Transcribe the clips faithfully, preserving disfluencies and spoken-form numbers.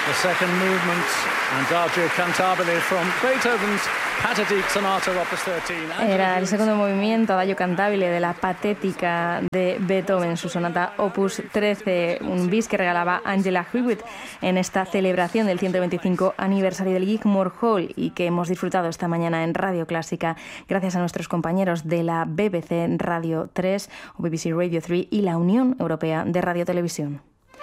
the second movement, Adagio Cantabile from Beethoven's Pathetique Sonata Opus trece. Era el segundo movimiento, Adagio Cantabile, de la Patética de Beethoven, su sonata Opus trece, un bis que regalaba Angela Hewitt en esta celebración del ciento veinticinco aniversario del Wigmore Hall y que hemos disfrutado esta mañana en Radio Clásica gracias a nuestros compañeros de la B B C Radio tres o B B C Radio tres y la Unión Europea de Radio Televisión.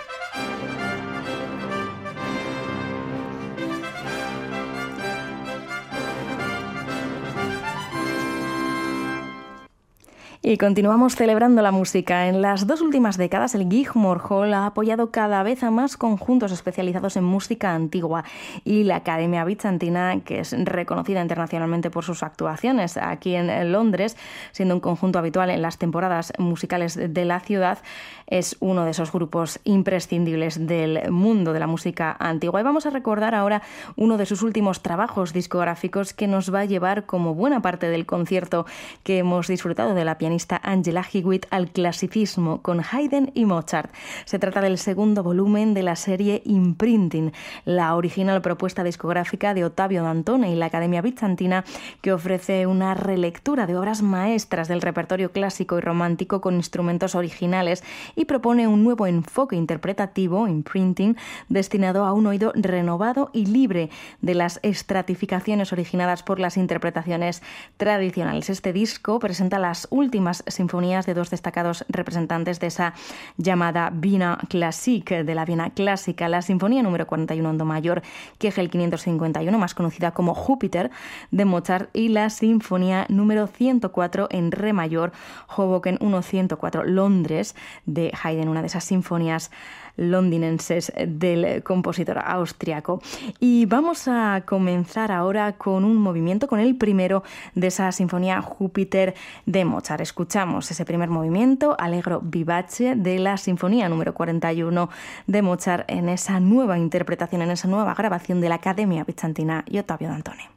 Y continuamos celebrando la música. En las dos últimas décadas, el Wigmore Hall ha apoyado cada vez a más conjuntos especializados en música antigua y la Academia Bizantina, que es reconocida internacionalmente por sus actuaciones aquí en Londres, siendo un conjunto habitual en las temporadas musicales de la ciudad, es uno de esos grupos imprescindibles del mundo de la música antigua. Y vamos a recordar ahora uno de sus últimos trabajos discográficos que nos va a llevar, como buena parte del concierto que hemos disfrutado de la pianista Angela Hewitt, al clasicismo con Haydn y Mozart. Se trata del segundo volumen de la serie Imprinting, la original propuesta discográfica de Ottavio Dantone y la Academia Bizantina, que ofrece una relectura de obras maestras del repertorio clásico y romántico con instrumentos originales y propone un nuevo enfoque interpretativo, Imprinting, destinado a un oído renovado y libre de las estratificaciones originadas por las interpretaciones tradicionales. Este disco presenta las últimas sinfonías de dos destacados representantes de esa llamada Wiener Klassik, de la Viena clásica, la Sinfonía número cuarenta y uno en do mayor, Kegel quinientos cincuenta y uno, más conocida como Júpiter, de Mozart, y la Sinfonía número ciento cuatro en re mayor, Hoboken ciento cuatro, Londres, de Haydn, una de esas sinfonías londinenses del compositor austriaco. Y vamos a comenzar ahora con un movimiento, con el primero de esa Sinfonía Júpiter de Mozart. Escuchamos ese primer movimiento, Allegro vivace, de la Sinfonía número cuarenta y uno de Mozart, en esa nueva interpretación, en esa nueva grabación de la Academia Bizantina y Ottavio Dantone.